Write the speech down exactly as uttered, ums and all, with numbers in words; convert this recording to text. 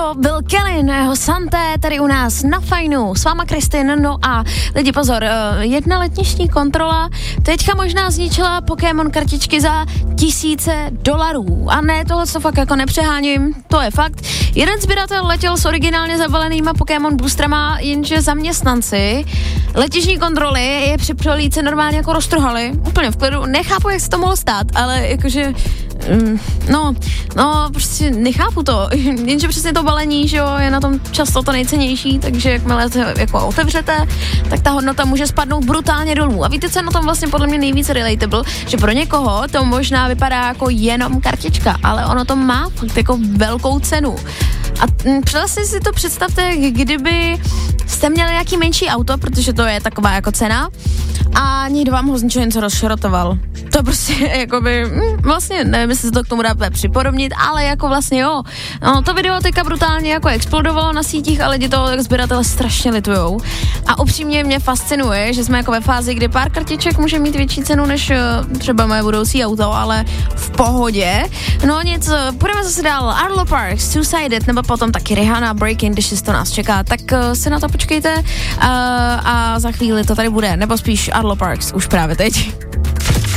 to byl Kellyn, jeho Santé, tady u nás na Fajnu, s váma Kristin, no a lidi pozor, jedna letniční kontrola teďka možná zničila Pokémon kartičky za tisíce dolarů a ne, tohle to fakt jako nepřeháním, to je fakt. Jeden sběratel letěl s originálně zabalenýma Pokémon boostrama, jenže zaměstnanci letišní kontroly je při přelíce normálně jako roztrhali, úplně v klidu, nechápu, jak se to mohlo stát, ale jakože Mm, no, no, prostě nechápu to, jenže přesně to balení, že jo, je na tom často to nejcennější, takže jakmile to jako otevřete, tak ta hodnota může spadnout brutálně dolů. A víte, co je na tom vlastně podle mě nejvíce relatable, že pro někoho to možná vypadá jako jenom kartička, ale ono to má fakt jako velkou cenu. A přesně si to představte, kdyby jste měli nějaký menší auto, protože to je taková jako cena, a někdo vám ho z ničeho něco rozšrotoval. To prostě jakoby, vlastně nevím, jestli se to k tomu dá připodobnit, ale jako vlastně jo. No, to video teďka brutálně jako explodovalo na sítích a lidi to sběratele strašně litujou. A upřímně mě fascinuje, že jsme jako ve fázi, kdy pár kartiček může mít větší cenu než třeba moje budoucí auto, ale v pohodě. No nic, půjdeme zase dál. Arlo Parks, Two-Sided, nebo potom taky Rihanna, Breaking, když to nás čeká, tak uh, se na to počkejte uh, a za chvíli to tady bude, nebo spíš Arlo Parks, už právě teď.